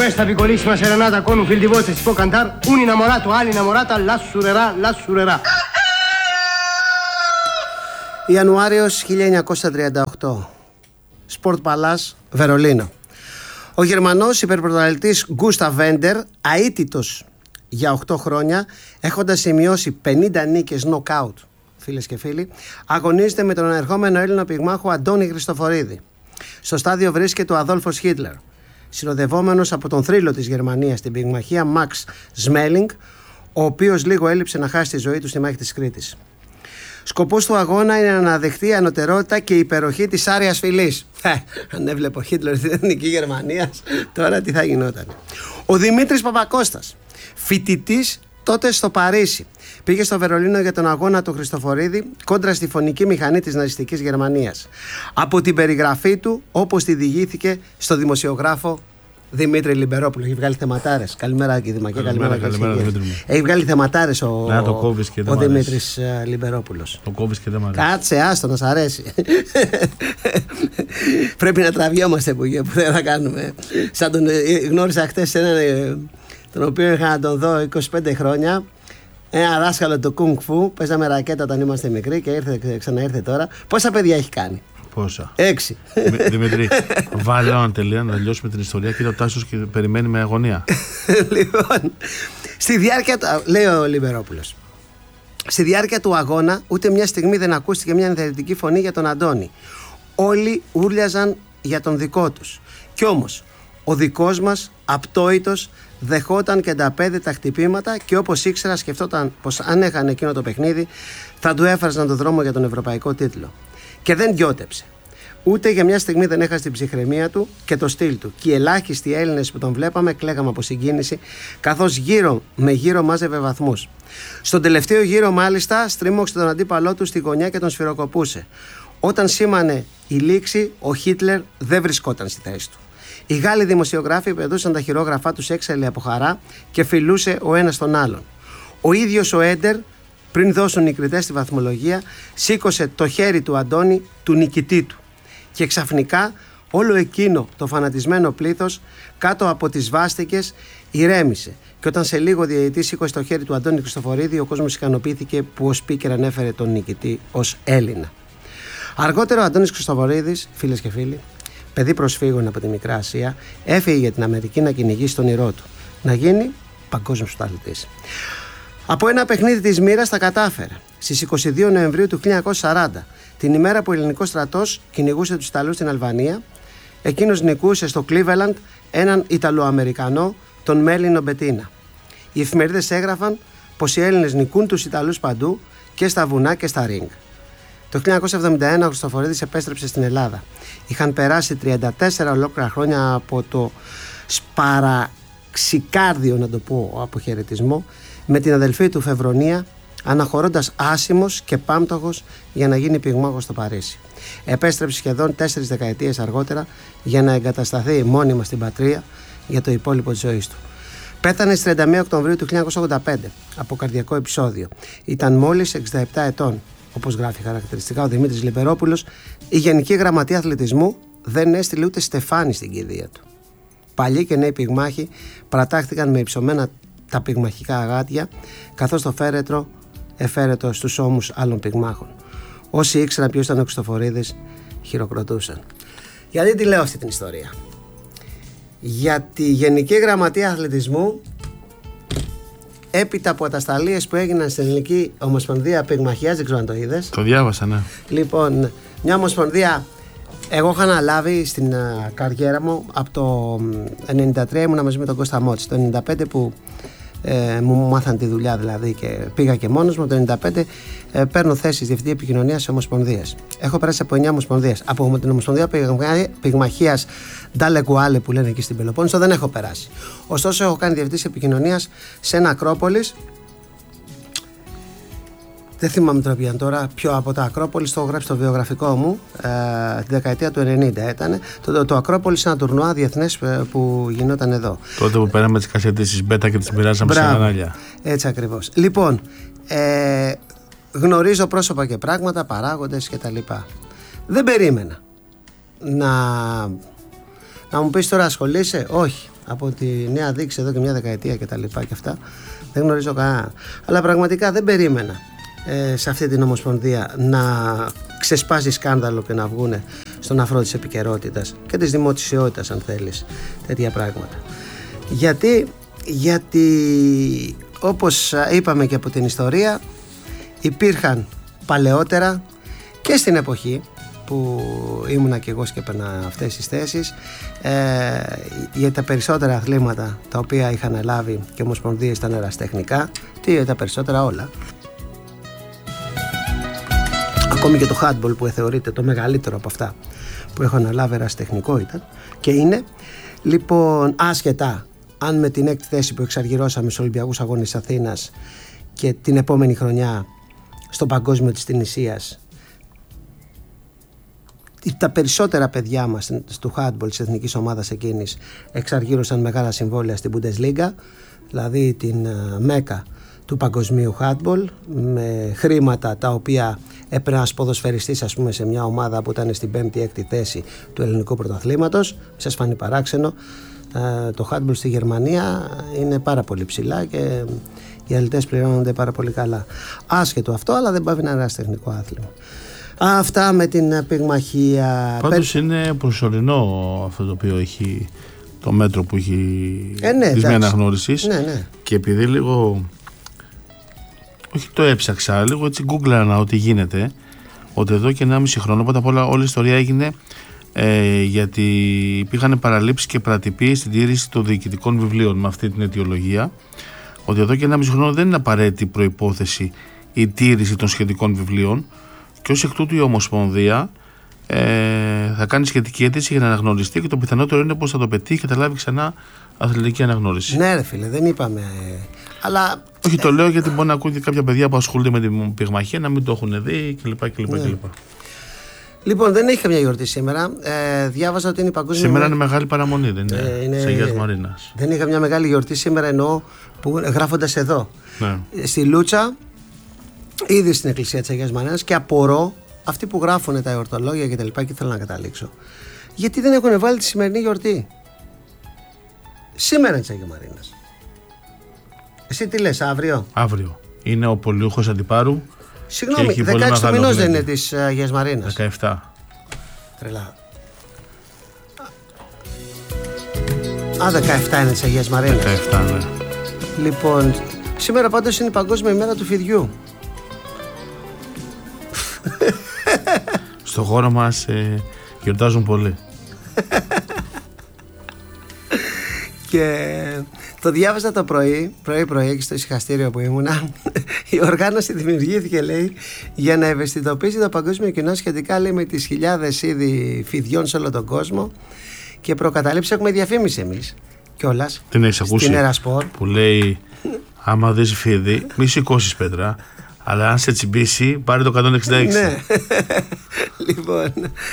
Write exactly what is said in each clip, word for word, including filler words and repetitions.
questa piccolissima serenata con un fil di voce si può cantare un innamorato all'innamorata la surerà, la surerà. Ιανουάριος χίλια εννιακόσια τριάντα οκτώ. Σπορτ Παλάς, Βερολίνο. Ο Γερμανός υπερπρωταθλητής Γκούσταβ Βέντερ, αίτητος για οκτώ χρόνια, έχοντας σημειώσει πενήντα νίκες νοκάουτ, φίλες και φίλοι, αγωνίζεται με τον ερχόμενο Έλληνο πυγμάχο Αντώνη Χριστοφορίδη. Στο στάδιο βρίσκεται ο Αδόλφος Χίτλερ, συνοδευόμενος από τον θρύλο της Γερμανίας στην πυγμαχία Μαξ Σμέλινγκ, ο οποίος λίγο έλειψε να χάσει τη ζωή του στη μάχη της Κρήτης. Σκοπός του αγώνα είναι να αναδεχτεί η ανωτερότητα και η υπεροχή της άρειας φυλής. Ε, αν έβλεπε ο Χίτλερ στην εθνική Γερμανία, τώρα τι θα γινόταν. Ο Δημήτρης Παπακώστας, φοιτητής τότε στο Παρίσι, πήγε στο Βερολίνο για τον αγώνα του Χριστοφορίδη κόντρα στη φωνική μηχανή της ναζιστικής Γερμανίας. Από την περιγραφή του, όπως τη διηγήθηκε στο δημοσιογράφο Δημήτρη Λιμπερόπουλο. Έχει βγάλει θεματάρες. Καλημέρα και Δημακέ. Καλημέρα, καλημέρα, καλημέρα Δημήτρη. Έχει βγάλει θεματάρες ο, να, το ο Δημήτρης uh, Λιμπερόπουλος. Το κόβεις και δεν μ' αρέσει. Κάτσε, άστο να σ' αρέσει. Πρέπει να τραβιόμαστε που, που δεν θα κάνουμε. Σαν τον γνώρισα χτες έναν τον οποίο είχα να τον δω είκοσι πέντε χρόνια. Ένα δάσκαλο του Κουνγκ Φου. Παίζαμε ρακέτα όταν είμαστε μικροί και ήρθε, ξαναήρθε τώρα. Πόσα παιδιά έχει κάνει? Πόσα? Έξι. Δημήτρη, βάλε ένα τελεία να τελειώσουμε την ιστορία και ο Τάσος και περιμένει με αγωνία. Λοιπόν, στη διάρκεια του, λέει ο Λιμπερόπουλος, στη διάρκεια του αγώνα ούτε μια στιγμή δεν ακούστηκε μια ενθαρρυντική φωνή για τον Αντώνη. Όλοι ούρλιαζαν για τον δικό τους. Κι όμως ο δικός μας απτόητος δεχόταν και ανταπέδε τα χτυπήματα και όπως ήξερα σκεφτόταν πως αν έχανε εκείνο το παιχνίδι θα του έφραζαν τον δρόμο για τον ευρωπαϊκό τίτλο. Και δεν γιώτεψε. Ούτε για μια στιγμή δεν έχασε την ψυχραιμία του και το στυλ του. Και οι ελάχιστοι Έλληνες που τον βλέπαμε κλαίγαμε από συγκίνηση, καθώς γύρω με γύρω μάζευε βαθμούς. Στον τελευταίο γύρο, μάλιστα, στρίμωξε τον αντίπαλό του στη γωνιά και τον σφυροκοπούσε. Όταν σήμανε η λήξη, ο Χίτλερ δεν βρισκόταν στη θέση του. Οι Γάλλοι δημοσιογράφοι πεδούσαν τα χειρόγραφά τους έξαλλοι από χαρά και φιλούσε ο ένας τον άλλον. Ο ίδιος ο Έντερ, πριν δώσουν οι κριτές τη βαθμολογία, σήκωσε το χέρι του Αντώνη, του νικητή του. Και ξαφνικά όλο εκείνο το φανατισμένο πλήθος κάτω από τις βάστικες ηρέμησε. Και όταν σε λίγο διαιτητής σήκωσε το χέρι του Αντώνη Χριστοφορίδη, ο κόσμος ικανοποιήθηκε που ο speaker ανέφερε τον νικητή ως Έλληνα. Αργότερα ο Αντώνης Χριστοφορίδης, φίλες και φίλοι, παιδί προσφύγων από τη Μικρά Ασία, έφυγε για την Αμερική να κυνηγήσει τον ήρό του, να γίνει παγκόσμιος πρωταθλητής. Από ένα παιχνίδι της μοίρας τα κατάφερε. Στις είκοσι δύο Νοεμβρίου του χίλια εννιακόσια σαράντα, την ημέρα που ο ελληνικός στρατός κυνηγούσε τους Ιταλούς στην Αλβανία, εκείνος νικούσε στο Κλίβελαντ έναν Ιταλοαμερικανό, τον Μέλινο Μπετίνα. Οι εφημερίδες έγραφαν πως οι Έλληνες νικούν τους Ιταλούς παντού και στα βουνά και στα ρίγκ. Το χίλια εννιακόσια εβδομήντα ένα ο Χριστοφορίδης επέστρεψε στην Ελλάδα. Είχαν περάσει τριάντα τέσσερα ολόκληρα χρόνια από το σπαραξικάρδιο, να το πω, αποχαιρετισμό με την αδελφή του Φεβρονία, αναχωρώντας άσημος και πάμπτωχος για να γίνει πυγμάχος στο Παρίσι. Επέστρεψε σχεδόν τέσσερις δεκαετίες αργότερα για να εγκατασταθεί μόνιμα στην πατρία για το υπόλοιπο της ζωής του. Πέθανε στις τριάντα μία Οκτωβρίου του χίλια εννιακόσια ογδόντα πέντε από καρδιακό επεισόδιο. Ήταν μόλις εξήντα επτά ετών. Όπως γράφει χαρακτηριστικά ο Δημήτρης Λιμπερόπουλος, η Γενική Γραμματεία Αθλητισμού δεν έστειλε ούτε στεφάνι στην κηδεία του. Παλιοί και νέοι πυγμάχοι παρατάχθηκαν με υψωμένα τα πυγμαχικά αγάτια, καθώς το φέρετρο εφέρετο στους ώμους άλλων πυγμάχων. Όσοι ήξεραν ποιος ήταν ο Χριστοφορίδης χειροκροτούσαν. Γιατί τη λέω αυτή την ιστορία? Γιατί η Γενική Γραμματεία Αθλητισμού, έπειτα από ατασταλίες που έγιναν στην Ελληνική Ομοσπονδία Πυγμαχίας, δεν ξέρω αν το είδες. Το διάβασα, ναι. Λοιπόν, μια ομοσπονδία, εγώ είχα αναλάβει στην uh, καριέρα μου από το ενενήντα τρία, ήμουνα μαζί με τον Κώστα Μότση. Το ενενήντα πέντε που ε, μου μάθαν τη δουλειά δηλαδή και πήγα και μόνος μου, το ενενήντα πέντε ε, παίρνω θέσεις διευθυντή επικοινωνίας σε ομοσπονδίες. Έχω περάσει από εννιά ομοσπονδίες. Από την Ομοσπονδία Πυγμαχίας Ντάλε Κουάλε που λένε εκεί στην Πελοπόννησο δεν έχω περάσει. Ωστόσο έχω κάνει διευθυντής επικοινωνίας σε ένα Ακρόπολης. Δεν θυμάμαι τώρα ποιαν τώρα, ποιο από τα Ακρόπολης, το έχω γράψει στο βιογραφικό μου, ε, τη δεκαετία του ενενήντα ήταν. Το, το, το Ακρόπολης είναι ένα τουρνουά διεθνές που γινόταν εδώ. Τότε που πέραμε τις κασέτες της Μπέτα και τις μοιράζαμε σε κανάλια. Έτσι ακριβώς. Λοιπόν, ε, γνωρίζω πρόσωπα και πράγματα, παράγοντες κτλ. Δεν περίμενα να, Να μου πεις τώρα ασχολείσαι? Όχι. Από τη Νέα Δίκηση εδώ και μια δεκαετία και τα λοιπά και αυτά δεν γνωρίζω κανέναν. Αλλά πραγματικά δεν περίμενα ε, σε αυτή την ομοσπονδία να ξεσπάσει σκάνδαλο και να βγούνε στον αφρό της επικαιρότητας και της δημοσιότητας, αν θέλεις, τέτοια πράγματα. Γιατί, γιατί όπως είπαμε και από την ιστορία, υπήρχαν παλαιότερα και στην εποχή που ήμουνα και εγώ και έπαιρνα αυτές τις θέσεις, ε, για τα περισσότερα αθλήματα τα οποία είχαν λάβει και ομοσπονδίες ήταν ερασιτεχνικά, τι για τα περισσότερα όλα. Ακόμη και το handball που θεωρείται το μεγαλύτερο από αυτά που έχω αναλάβει ερασιτεχνικό ήταν και είναι. Λοιπόν, άσχετα αν με την έκτη θέση που εξαργυρώσαμε στους Ολυμπιακούς Αγώνες της Αθήνας και την επόμενη χρονιά στο Παγκόσμιο της Τινησίας, τα περισσότερα παιδιά μας του handball της εθνικής ομάδας εκείνης εξαργύρωσαν μεγάλα συμβόλαια στην Bundesliga, δηλαδή την μέκα του παγκοσμίου handball, με χρήματα τα οποία έπαιρνε ένας ποδοσφαιριστής, ας πούμε, σε μια ομάδα που ήταν στην πέμπτη έκτη θέση του ελληνικού πρωταθλήματος. Σας φανεί παράξενο, το handball στη Γερμανία είναι πάρα πολύ ψηλά και οι αθλητές πληρώνονται πάρα πολύ καλά. Άσχετο αυτό, αλλά δεν πάει να είναι ένα τεχνικό άθλημα. Αυτά με την πυγμαχία. Πάντως Πε... είναι προσωρινό αυτό το οποίο έχει, το μέτρο που έχει ε, ναι, της μη αναγνώρισης. Ναι, ναι. Και επειδή λίγο, όχι το έψαξα, λίγο έτσι γκούγκλανα ότι γίνεται, ότι εδώ και ενάμιση χρόνο, πρώτα απ' όλα όλη η ιστορία έγινε ε, γιατί υπήρχαν παραλήψεις και παρατυπίες στην τήρηση των διοικητικών βιβλίων με αυτή την αιτιολογία, ότι εδώ και ενάμιση χρόνο δεν είναι απαραίτητη προϋπόθεση η τήρηση των σχετικών βιβλίων. Και ως εκ τούτου η Ομοσπονδία ε, θα κάνει σχετική αίτηση για να αναγνωριστεί και το πιθανότερο είναι πως θα το πετύχει και θα λάβει ξανά αθλητική αναγνώριση. Ναι, ρε φίλε, δεν είπαμε. Ε, αλλά... Όχι, το λέω γιατί μπορεί να ακούει και κάποια παιδιά που ασχολούνται με την πυγμαχία να μην το έχουν δει κλπ. κλπ, ναι. κλπ. Λοιπόν, δεν έχει καμιά γιορτή σήμερα. Ε, διάβαζα ότι είναι η παγκόσμια. Σήμερα είναι μεγάλη παραμονή, δεν είναι? Ε, είναι... Σε Αγίας Μαρίνας. Δεν είχα μια μεγάλη γιορτή σήμερα, εννοώ που γράφοντας εδώ. Ναι. Στη Λούτσα, ήδη στην εκκλησία της Αγίας Μαρίνας, και απορώ αυτοί που γράφουν τα εορτολόγια και τα λοιπά, και θέλω να καταλήξω, γιατί δεν έχουν βάλει τη σημερινή γιορτή. Σήμερα είναι της Αγίας Μαρίνας. Εσύ τι λες, αύριο? Αύριο. Είναι ο Πολιούχος Αντιπάρου. Συγγνώμη, δεκαέξι του μηνός δεν είναι της Αγίας Μαρίνας? δεκαεπτά. Τρελά. Α, δεκαεπτά είναι της Αγίας Μαρίνας. δεκαεπτά, ναι. Λοιπόν, σήμερα πάντως είναι η Παγκόσμια ημέρα του φιδιού. Στο χώρο μας ε, γιορτάζουν πολύ. Και το διάβαζα το πρωί, πρωί-πρωί, εκεί στο ησυχαστήριο που ήμουνα. Η οργάνωση δημιουργήθηκε, λέει, για να ευαισθητοποιήσει το παγκόσμιο κοινό σχετικά, λέει, με τις χιλιάδες είδη φιδιών σε όλο τον κόσμο. Και προκαταλήψεις έχουμε διαφήμιση εμείς κιόλας. Την έχεις ακούσει? Στην Ερασπορ. Που λέει, άμα δεις φίδι, μη σηκώσεις πέτρα, αλλά αν σε τσιμπήσει, πάρε το εκατόν εξήντα έξι. Ναι. Λοιπόν,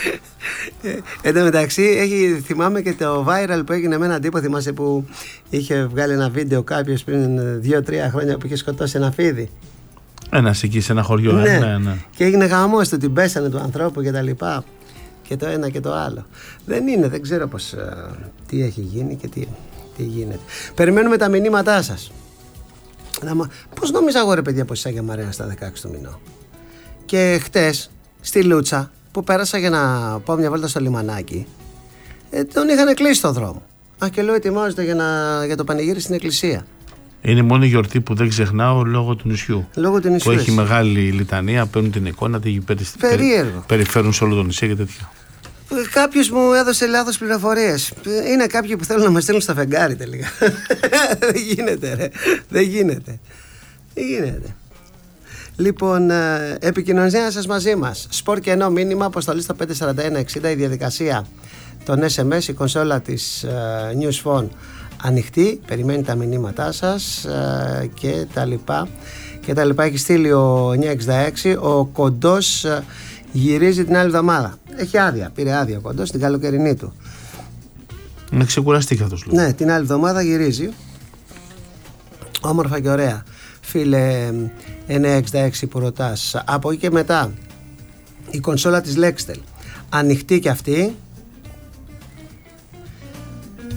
εν τω μεταξύ, έχει, θυμάμαι και το viral που έγινε με έναν τύπο, θυμάσαι, που είχε βγάλει ένα βίντεο κάποιος πριν δύο τρία χρόνια που είχε σκοτώσει ένα φίδι. Ένας εκεί σε ένα χωριό. Ναι, ε, ναι, ναι. Και έγινε γαμός του, την πέσανε του ανθρώπου και τα λοιπά. Και το ένα και το άλλο. Δεν είναι, δεν ξέρω πως, uh, τι έχει γίνει και τι, τι γίνεται. Περιμένουμε τα μηνύματά σας. Πώς νόμιζα εγώ, ρε παιδιά, πως είσαι Αγία Μαρίνα στα δεκαέξι του μηνό? Και χτες στη Λούτσα που πέρασα για να πάω μια βόλτα στο λιμανάκι, ε, τον είχαν κλείσει το δρόμο. Α, και λέω ετοιμάζεται για, να, για το πανηγύρι στην εκκλησία. Είναι η μόνη γιορτή που δεν ξεχνάω λόγω του νησιού. Λόγω του νησιού. Που έχει μεγάλη λιτανία, παίρνουν την εικόνα, την περίεργο. Περιφέρουν σε όλο το νησί και τέτοια. Κάποιος μου έδωσε λάθος πληροφορίες. Είναι κάποιοι που θέλουν να μας στείλουν στα φεγγάρι τελικά. Δεν γίνεται, ρε. Δεν γίνεται. Δεν γίνεται. Λοιπόν, επικοινωνία σας μαζί μας. Σπορ και ενώ μήνυμα, αποστολή στο πέντε τέσσερα ένα εξήντα, η διαδικασία των ες εμ ες, η κονσόλα της uh, News Phone ανοιχτή, περιμένει τα μηνύματά σας uh, και τα λοιπά και τα λοιπά. Έχει στείλει ο εννιακόσια εξήντα έξι, ο Κοντός uh, γυρίζει την άλλη εβδομάδα. Έχει άδεια, πήρε άδεια ο Κοντός την καλοκαιρινή του. Να ξεκουραστεί κι αυτός λίγο. Ναι, την άλλη εβδομάδα γυρίζει. Όμορφα και ωραία. Φίλε εννιακόσια εξήντα έξι που ρωτάς. Από εκεί και μετά η κονσόλα της Lextel ανοιχτή και αυτή.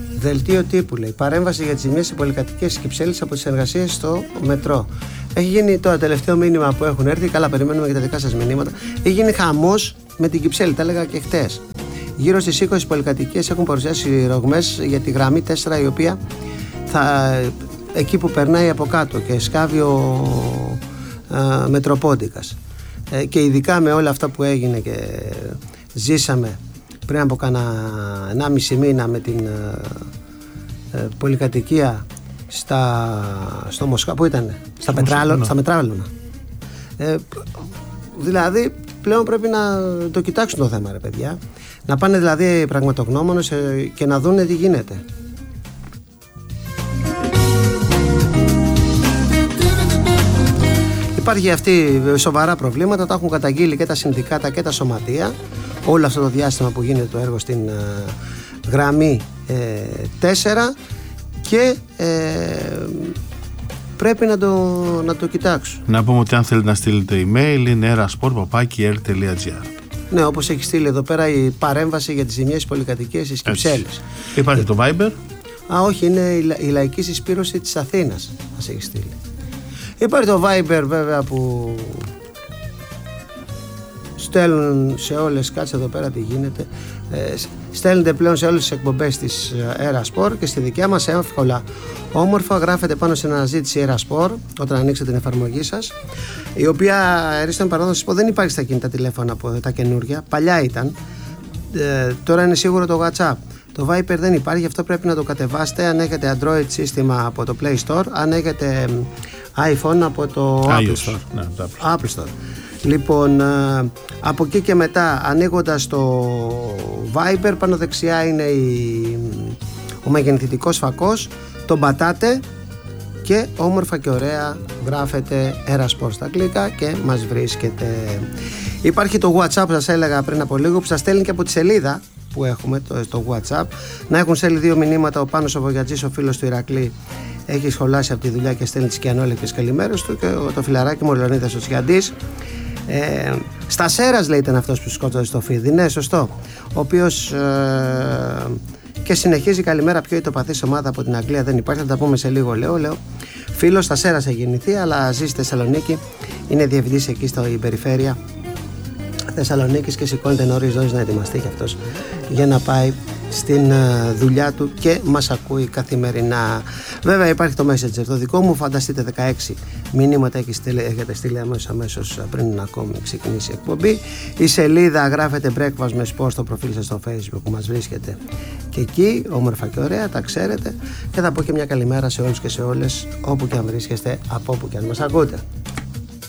Δελτίο τύπου, λέει. Παρέμβαση για τις ζημιές σε πολυκατοικίες της Κυψέλης από τις εργασίες στο μετρό. Έχει γίνει το τελευταίο μήνυμα που έχουν έρθει. Καλά, περιμένουμε για τα δικά σας μηνύματα. Έχει γίνει χαμός με την Κυψέλη, τα έλεγα και χτες. Γύρω στις είκοσι πολυκατοικίες έχουν παρουσιάσει ρογμές για τη γραμμή τέσσερα, η οποία θα, εκεί που περνάει από κάτω και σκάβει ο α, Μετροπόντικας. Ε, και ειδικά με όλα αυτά που έγινε και ζήσαμε πριν από κανένα ενάμιση μήνα με την ε, ε, πολυκατοικία στα, στο Μοσχά, που ήταν, στα, Πετράλο, στα Μετράλωνα. Ε, δηλαδή πλέον πρέπει να το κοιτάξουν το θέμα, ρε παιδιά. Να πάνε δηλαδή πραγματογνώμονες ε, και να δούνε τι γίνεται. Υπάρχει αυτή σοβαρά προβλήματα, τα έχουν καταγγείλει και τα συνδικάτα και τα σωματεία όλο αυτό το διάστημα που γίνεται το έργο στην uh, γραμμή ε, τέσσερα και ε, πρέπει να το, να το κοιτάξουν. Να πούμε ότι αν θέλετε να στείλετε email είναι erasport παπάκι ελ τελεία τζι άρ. Ναι, όπως έχει στείλει εδώ πέρα η παρέμβαση για τις ζημιές πολυκατοικίες της Κυψέλης. Υπάρχει το Viber. Α, όχι, είναι η, η Λαϊκή Συσπήρωση της Αθήνας, μας έχει στείλει. Υπάρχει το Viber βέβαια που στέλνουν σε όλες, κάτσε εδώ πέρα τι γίνεται, ε, στέλνετε πλέον σε όλες τις εκπομπές της Erasport και στη δικιά μας εύκολα όμορφα γράφετε πάνω στην αναζήτηση Erasport όταν ανοίξετε την εφαρμογή σας, η οποία, ερίστον παράδοση πω, δεν υπάρχει στα κινητά τηλέφωνα από τα καινούργια, παλιά ήταν, ε, τώρα είναι σίγουρο το WhatsApp. Το Viber δεν υπάρχει, αυτό πρέπει να το κατεβάσετε αν έχετε Android σύστημα από το Play Store, αν έχετε iPhone από το Apple Store. Ναι, το Apple. Apple Store. Λοιπόν, από εκεί και μετά, ανοίγοντας το Viber, πάνω δεξιά είναι η, ο μεγενθητικός φακός, τον πατάτε και όμορφα και ωραία γράφετε Erasport στα αγγλικά και μας βρίσκεται. Υπάρχει το WhatsApp που σας έλεγα πριν από λίγο, που σας στέλνει και από τη σελίδα που έχουμε, το, το WhatsApp. Να έχουν στέλνει δύο μηνύματα. Ο Πάνος ο Βογιατζής, ο φίλος του Ηρακλή, έχει σχολάσει από τη δουλειά και στέλνει τις κιανόλικες καλημέρες του, και το φιλαράκι μου ο Λεωνίδας ο Τσιαντής. Ε, στα Σέρας, λέει, ήταν αυτός που σκότωσε στο Φίδι. Ναι, σωστό. Ο οποίος ε, και συνεχίζει. Καλημέρα, πιο ηττοπαθής ομάδα από την Αγγλία δεν υπάρχει. Θα τα πούμε σε λίγο, λέω. λέω. Φίλος στα Σέρας έχει γεννηθεί, αλλά ζει στη Θεσσαλονίκη. Είναι διευθυντής εκεί στην περιφέρεια Θεσσαλονίκης και σηκώνεται νωρίς νωρίς να ετοιμαστεί και αυτός για να πάει στην δουλειά του και μας ακούει καθημερινά. Βέβαια υπάρχει το Messenger το δικό μου, φανταστείτε δεκαέξι μηνύματα έχετε στείλει αμέσως, αμέσως πριν ακόμη ξεκινήσει η εκπομπή. Η σελίδα γράφεται Breakfast με Sport στο προφίλ σας στο Facebook που μας βρίσκεται και εκεί, όμορφα και ωραία, τα ξέρετε, και θα πω και μια καλημέρα σε όλους και σε όλες όπου και αν βρίσκεστε, από όπου και αν μας ακούτε.